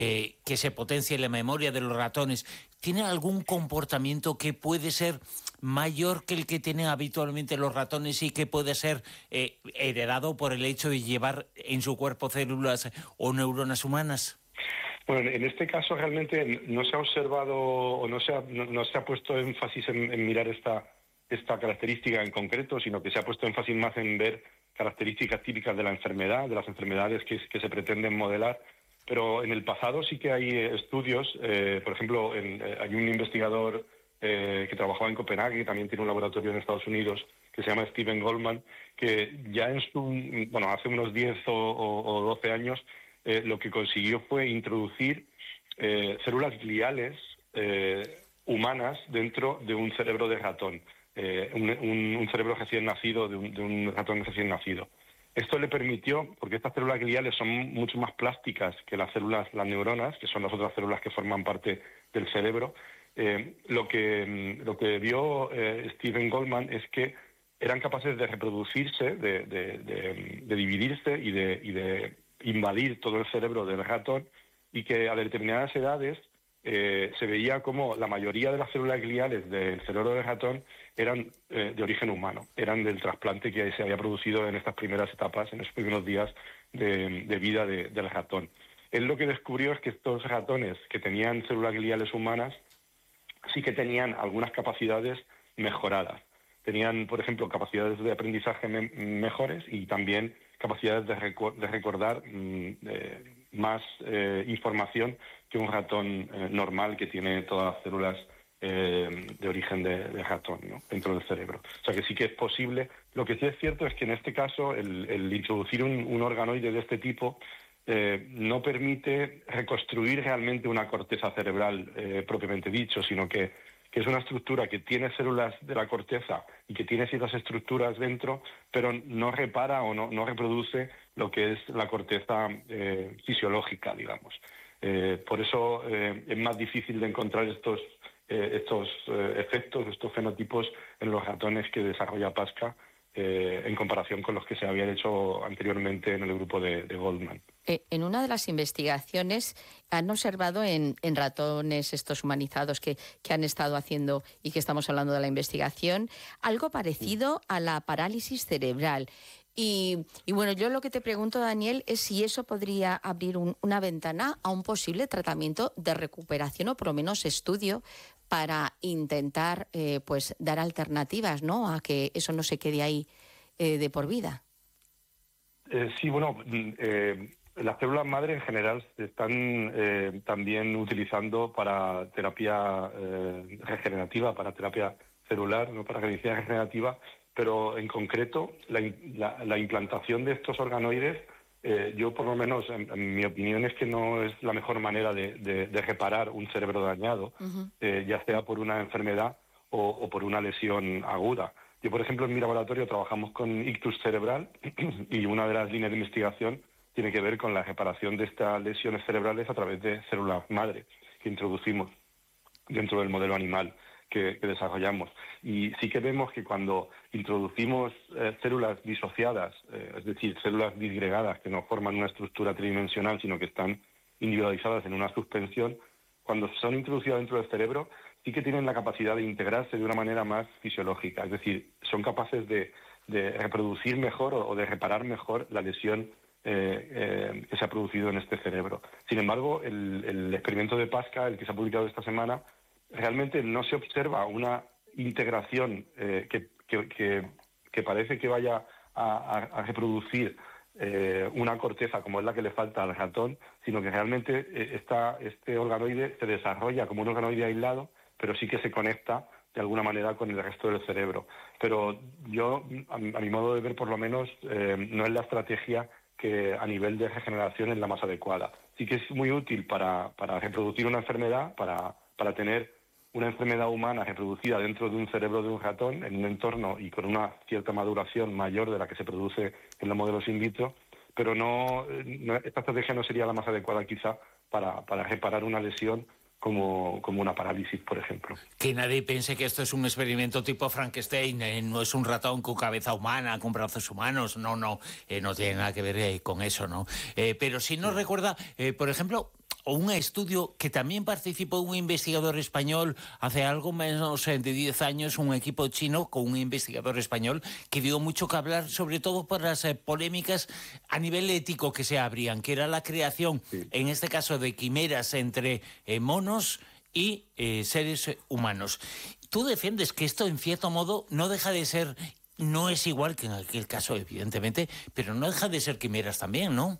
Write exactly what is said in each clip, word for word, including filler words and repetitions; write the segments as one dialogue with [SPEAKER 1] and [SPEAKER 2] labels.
[SPEAKER 1] eh, que se potencie la memoria de los ratones, ¿tiene algún comportamiento que puede ser mayor que el que tienen habitualmente los ratones y que puede ser eh, heredado por el hecho de llevar en su cuerpo células o neuronas humanas?
[SPEAKER 2] Bueno, en este caso realmente no se ha observado o no se ha, no, no se ha puesto énfasis en, en mirar esta, esta característica en concreto, sino que se ha puesto énfasis más en ver características típicas de la enfermedad, de las enfermedades que, que se pretenden modelar. Pero en el pasado sí que hay estudios, eh, por ejemplo, en, eh, hay un investigador eh, que trabajaba en Copenhague, también tiene un laboratorio en Estados Unidos, que se llama Steven Goldman, que ya en su, bueno, hace unos diez o, o, o doce años eh, lo que consiguió fue introducir eh, células gliales eh, humanas dentro de un cerebro de ratón, eh, un, un, un cerebro recién nacido, de un, de un ratón recién nacido. Esto le permitió, porque estas células gliales son mucho más plásticas que las células, las neuronas, que son las otras células que forman parte del cerebro, eh, lo que lo que vio eh, Steven Goldman es que eran capaces de reproducirse, de, de, de, de dividirse y de, y de invadir todo el cerebro del ratón, y que a determinadas edades eh, se veía como la mayoría de las células gliales del cerebro del ratón eran eh, de origen humano, eran del trasplante que se había producido en estas primeras etapas, en esos primeros días de, de vida de, del ratón. Él lo que descubrió es que estos ratones que tenían células gliales humanas sí que tenían algunas capacidades mejoradas. Tenían, por ejemplo, capacidades de aprendizaje me mejores y también capacidades de, recu de recordar mmm, eh, más eh, información que un ratón eh, normal que tiene todas las células eh, de origen de, de ratón, ¿no?, dentro del cerebro. O sea que sí que es posible. Lo que sí es cierto es que en este caso el, el introducir un, un organoide de este tipo eh, no permite reconstruir realmente una corteza cerebral eh, propiamente dicho, sino que que es una estructura que tiene células de la corteza y que tiene ciertas estructuras dentro, pero no repara o no, no reproduce lo que es la corteza eh, fisiológica, digamos. Eh, por eso eh, es más difícil de encontrar estos, eh, estos eh, efectos, estos fenotipos en los ratones que desarrolla Pasca, eh, en comparación con los que se habían hecho anteriormente en el grupo de, de Goldman.
[SPEAKER 3] Eh, en una de las investigaciones han observado en, en ratones estos humanizados que, que han estado haciendo y que estamos hablando de la investigación, algo parecido a la parálisis cerebral. Y, y bueno, yo lo que te pregunto, Daniel, es si eso podría abrir un, una ventana a un posible tratamiento de recuperación o por lo menos estudio para intentar eh, pues dar alternativas, ¿no?, a que eso no se quede ahí eh, de por vida.
[SPEAKER 2] Eh, sí, bueno, eh, las células madre en general se están eh, también utilizando para terapia eh, regenerativa, para terapia celular, no para medicina regenerativa, pero en concreto la, la, la implantación de estos organoides, eh, yo por lo menos, en, en mi opinión, es que no es la mejor manera de, de, de reparar un cerebro dañado, uh-huh. eh, ya sea por una enfermedad o, o por una lesión aguda. Yo, por ejemplo, en mi laboratorio trabajamos con ictus cerebral y una de las líneas de investigación tiene que ver con la reparación de estas lesiones cerebrales a través de células madre que introducimos dentro del modelo animal que, que desarrollamos. Y sí que vemos que cuando introducimos eh, células disociadas, eh, es decir, células disgregadas que no forman una estructura tridimensional, sino que están individualizadas en una suspensión, cuando son introducidas dentro del cerebro, sí que tienen la capacidad de integrarse de una manera más fisiológica. Es decir, son capaces de, de reproducir mejor o, o de reparar mejor la lesión Eh, eh, que se ha producido en este cerebro. Sin embargo, el, el experimento de Pasca, el que se ha publicado esta semana, realmente no se observa una integración eh, que, que, que, que parece que vaya a, a, a reproducir eh, una corteza como es la que le falta al ratón, sino que realmente eh, esta, este organoide se desarrolla como un organoide aislado, pero sí que se conecta de alguna manera con el resto del cerebro. Pero yo, a, a mi modo de ver, por lo menos, eh, no es la estrategia que a nivel de regeneración es la más adecuada. Sí que es muy útil para, para reproducir una enfermedad, para, para tener una enfermedad humana reproducida dentro de un cerebro de un ratón, en un entorno y con una cierta maduración mayor de la que se produce en los modelos in vitro, pero no, no esta estrategia no sería la más adecuada quizá para, para reparar una lesión Como, como una parálisis, por ejemplo.
[SPEAKER 1] Que nadie piense que esto es un experimento tipo Frankenstein, eh, no es un ratón con cabeza humana, con brazos humanos, no, no, eh, no tiene nada que ver eh, con eso, ¿no? Eh, pero sí nos recuerda, eh, por ejemplo, o un estudio que también participó un investigador español hace algo menos de diez años, un equipo chino con un investigador español que dio mucho que hablar, sobre todo por las eh, polémicas a nivel ético que se abrían, que era la creación,
[SPEAKER 2] Sí.
[SPEAKER 1] en este caso, de quimeras entre eh, monos y eh, seres humanos. Tú defiendes que esto, en cierto modo, no deja de ser, no es igual que en aquel caso, evidentemente, pero no deja de ser quimeras también, ¿no?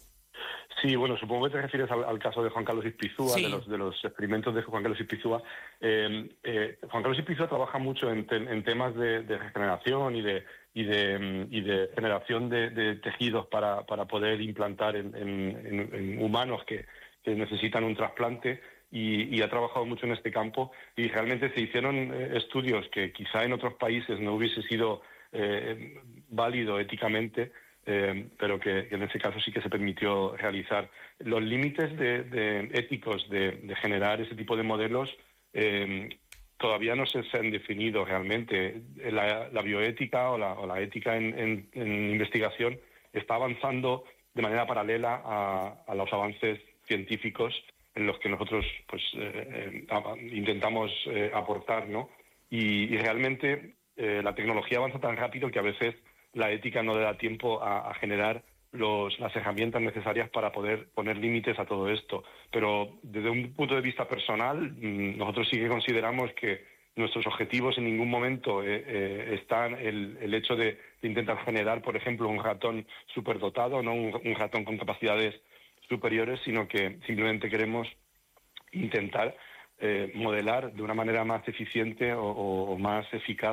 [SPEAKER 2] Sí, bueno, supongo que te refieres al, al caso de Juan Carlos Ispizúa,
[SPEAKER 1] Sí.
[SPEAKER 2] de los de los experimentos de Juan Carlos Ispizúa. Eh, eh, Juan Carlos Ispizúa trabaja mucho en, te, en temas de, de regeneración y de y de, y de generación de, de tejidos para, para poder implantar en, en, en, en humanos que, que necesitan un trasplante. Y, y ha trabajado mucho en este campo y realmente se hicieron eh, estudios que quizá en otros países no hubiese sido eh, válido éticamente, eh, pero que, que en ese caso sí que se permitió realizar. Los límites de, de éticos de, de generar ese tipo de modelos eh, todavía no se, se han definido realmente. La, la bioética o la, o la ética en, en, en investigación está avanzando de manera paralela a, a los avances científicos en los que nosotros pues eh, eh, intentamos eh, aportar, ¿no? Y, y realmente eh, la tecnología avanza tan rápido que a veces la ética no le da tiempo a, a generar los, las herramientas necesarias para poder poner límites a todo esto. Pero desde un punto de vista personal, nosotros sí que consideramos que nuestros objetivos en ningún momento eh, eh, están el, el hecho de, de intentar generar, por ejemplo, un ratón superdotado, no un, un ratón con capacidades superiores, sino que simplemente queremos intentar eh, modelar de una manera más eficiente o, o más eficaz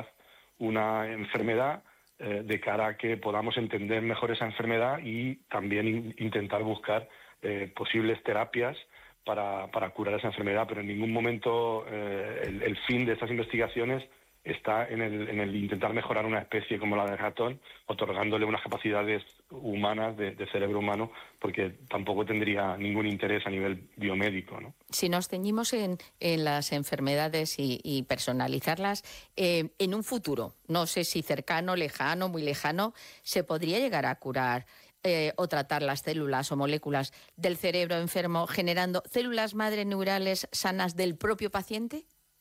[SPEAKER 2] una enfermedad eh, de cara a que podamos entender mejor esa enfermedad y también in, intentar buscar eh, posibles terapias para, para curar esa enfermedad, pero en ningún momento eh, el, el fin de estas investigaciones está en el, en el intentar mejorar una especie como la del ratón, otorgándole unas capacidades humanas de, de cerebro humano, porque tampoco tendría ningún interés a nivel biomédico, ¿no?
[SPEAKER 3] Si nos ceñimos en, en las enfermedades y, y personalizarlas, eh, en un futuro, no sé si cercano, lejano, muy lejano, ¿se podría llegar a curar eh, o tratar las células o moléculas del cerebro enfermo generando células madre neurales sanas del propio paciente?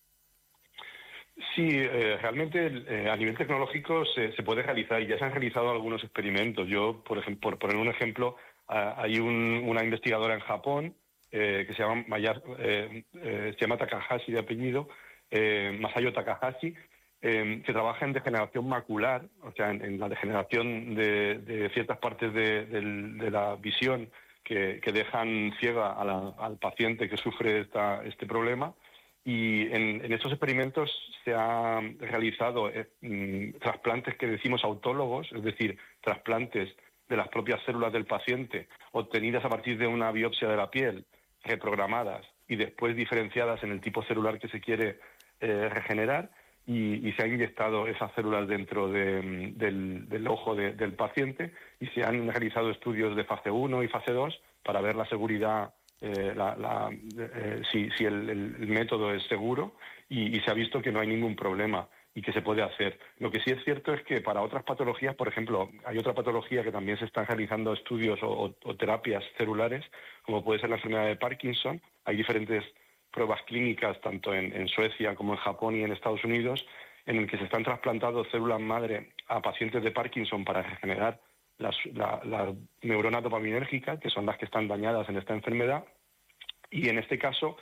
[SPEAKER 2] Sí, eh, realmente eh, a nivel tecnológico se, se puede realizar y ya se han realizado algunos experimentos. Yo, por ejemplo, por poner un ejemplo, uh, hay un, una investigadora en Japón eh, que se llama Mayar, eh, eh, se llama Takahashi de apellido, eh, Masayo Takahashi, eh, que trabaja en degeneración macular, o sea, en, en la degeneración de, de ciertas partes de, de, de la visión que, que dejan ciega a la, al paciente que sufre esta, este problema. Y en, en estos experimentos se han realizado eh, mm, trasplantes que decimos autólogos, es decir, trasplantes de las propias células del paciente obtenidas a partir de una biopsia de la piel, reprogramadas y después diferenciadas en el tipo celular que se quiere eh, regenerar, y, y se han inyectado esas células dentro de, del, del ojo de, del paciente y se han realizado estudios de fase uno y fase dos para ver la seguridad. Eh, la, la, eh, si, si el, el método es seguro y, y se ha visto que no hay ningún problema y que se puede hacer. Lo que sí es cierto es que para otras patologías, por ejemplo, hay otra patología que también se están realizando estudios o, o, o terapias celulares, como puede ser la enfermedad de Parkinson. Hay diferentes pruebas clínicas, tanto en, en Suecia como en Japón y en Estados Unidos, en el que se están trasplantando células madre a pacientes de Parkinson para regenerar Las, la, la neuronas dopaminérgicas, que son las que están dañadas en esta enfermedad, y en este caso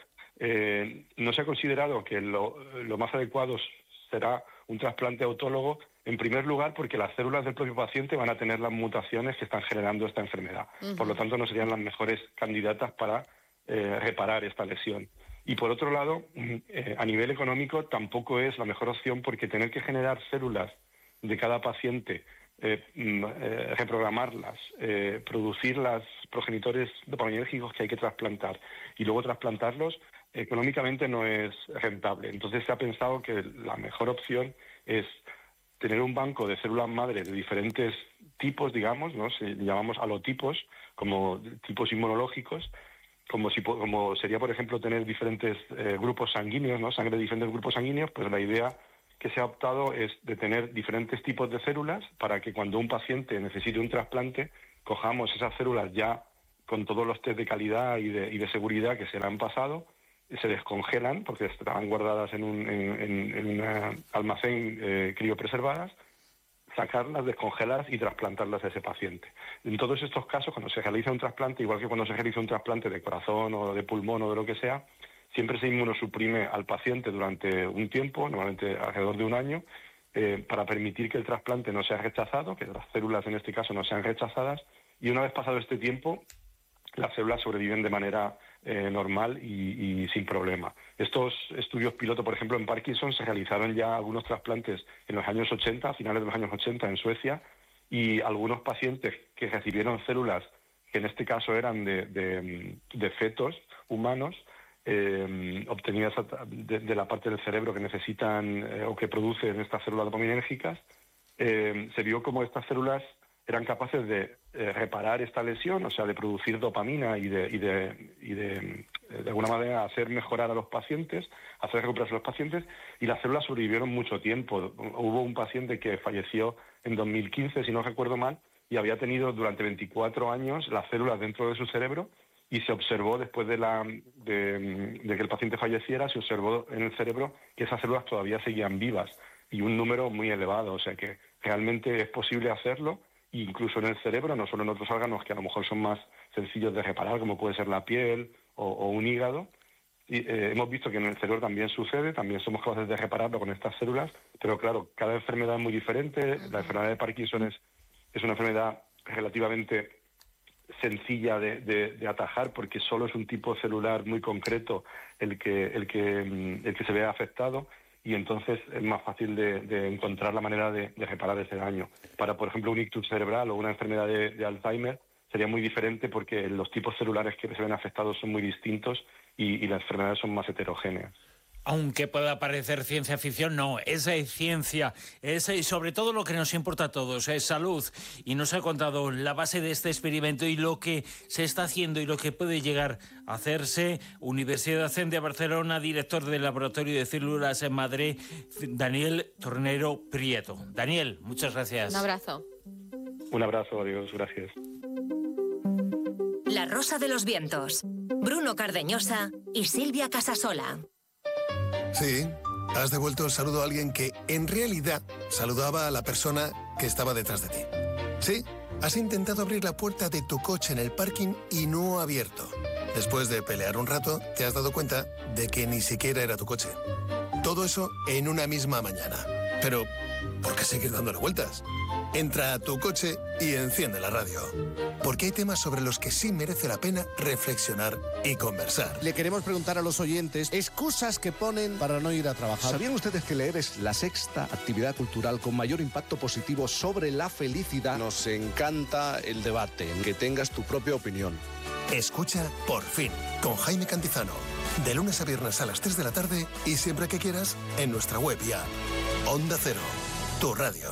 [SPEAKER 2] eh, no se ha considerado que lo, lo más adecuado será un trasplante autólogo, en primer lugar porque las células del propio paciente van a tener las mutaciones que están generando esta enfermedad. Uh-huh. Por lo tanto, no serían las mejores candidatas para eh, reparar esta lesión. Y por otro lado, eh, a nivel económico tampoco es la mejor opción, porque tener que generar células de cada paciente, Eh, eh, reprogramarlas, eh, producir los progenitores dopaminérgicos que hay que trasplantar y luego trasplantarlos, económicamente no es rentable. Entonces se ha pensado que la mejor opción es tener un banco de células madre de diferentes tipos, digamos, ¿no? Se llamamos alotipos, como tipos inmunológicos, como, si, como sería, por ejemplo, tener diferentes eh, grupos sanguíneos, ¿no? Sangre de diferentes grupos sanguíneos. Pues la idea que se ha optado es de tener diferentes tipos de células para que cuando un paciente necesite un trasplante, cojamos esas células ya con todos los test de calidad y de, y de seguridad que se le han pasado, se descongelan porque estaban guardadas en un en, en, en un almacén eh, criopreservadas, sacarlas, descongelarlas y trasplantarlas a ese paciente. En todos estos casos, cuando se realiza un trasplante, igual que cuando se realiza un trasplante de corazón o de pulmón o de lo que sea, siempre se inmunosuprime al paciente durante un tiempo, normalmente alrededor de un año, eh, para permitir que el trasplante no sea rechazado, que las células en este caso no sean rechazadas, y una vez pasado este tiempo, las células sobreviven de manera eh, normal y, y sin problema. Estos estudios piloto, por ejemplo, en Parkinson, se realizaron ya algunos trasplantes en los años ochenta, a finales de los años ochenta en Suecia, y algunos pacientes que recibieron células, que en este caso eran de, de, de fetos humanos, eh, obtenidas de, de la parte del cerebro que necesitan eh, o que producen estas células dopaminérgicas, eh, se vio como estas células eran capaces de eh, reparar esta lesión, o sea, de producir dopamina y de, y de, y de, de alguna manera hacer mejorar a los pacientes, hacer recuperarse a los pacientes, y las células sobrevivieron mucho tiempo. Hubo un paciente que falleció en dos mil quince, si no recuerdo mal, y había tenido durante veinticuatro años las células dentro de su cerebro, y se observó después de, la, de, de que el paciente falleciera, se observó en el cerebro que esas células todavía seguían vivas, y un número muy elevado, o sea que realmente es posible hacerlo, incluso en el cerebro, no solo en otros órganos que a lo mejor son más sencillos de reparar, como puede ser la piel o, o un hígado. Y, eh, hemos visto que en el cerebro también sucede, también somos capaces de repararlo con estas células, pero claro, cada enfermedad es muy diferente. La enfermedad de Parkinson es, es una enfermedad relativamente sencilla de, de, de atajar, porque solo es un tipo celular muy concreto el que, el que, el que se ve afectado, y entonces es más fácil de, de encontrar la manera de, de reparar ese daño. Para, por ejemplo, un ictus cerebral o una enfermedad de, de Alzheimer sería muy diferente porque los tipos celulares que se ven afectados son muy distintos y, y las enfermedades son más heterogéneas.
[SPEAKER 1] Aunque pueda parecer ciencia ficción, no, es ciencia, es sobre todo lo que nos importa a todos, es salud. Y nos ha contado la base de este experimento y lo que se está haciendo y lo que puede llegar a hacerse. Universidad de Barcelona, director del Laboratorio de Células en Madrid, Daniel Tornero Prieto. Daniel, muchas gracias.
[SPEAKER 3] Un abrazo.
[SPEAKER 2] Un abrazo, adiós, gracias.
[SPEAKER 4] La Rosa de los Vientos, Bruno Cardeñosa y Silvia Casasola.
[SPEAKER 5] Sí, has devuelto el saludo a alguien que, en realidad, saludaba a la persona que estaba detrás de ti. Sí, has intentado abrir la puerta de tu coche en el parking y no ha abierto. Después de pelear un rato, te has dado cuenta de que ni siquiera era tu coche. Todo eso en una misma mañana. Pero, ¿por qué seguir dándole vueltas? Entra a tu coche y enciende la radio. Porque hay temas sobre los que sí merece la pena reflexionar y conversar.
[SPEAKER 6] Le queremos preguntar a los oyentes excusas que ponen para no ir a trabajar.
[SPEAKER 7] ¿Sabían ustedes que leer es la sexta actividad cultural con mayor impacto positivo sobre la felicidad? Nos encanta el debate, que tengas tu propia opinión.
[SPEAKER 5] Escucha Por Fin, con Jaime Cantizano. De lunes a viernes a las tres de la tarde y siempre que quieras en nuestra web y app. Onda Cero, tu radio.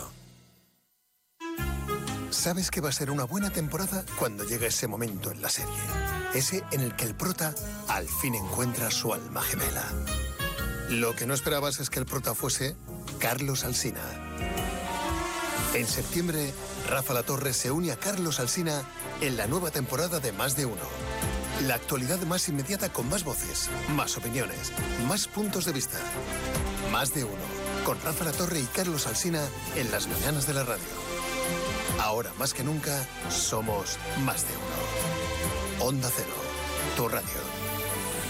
[SPEAKER 5] Sabes que va a ser una buena temporada cuando llega ese momento en la serie. Ese en el que el prota al fin encuentra su alma gemela. Lo que no esperabas es que el prota fuese Carlos Alsina. En septiembre, Rafa Latorre se une a Carlos Alsina en la nueva temporada de Más de Uno. La actualidad más inmediata con más voces, más opiniones, más puntos de vista. Más de Uno, con Rafa Latorre y Carlos Alsina en las mañanas de la radio. Ahora más que nunca, somos más de uno. Onda Cero, tu radio.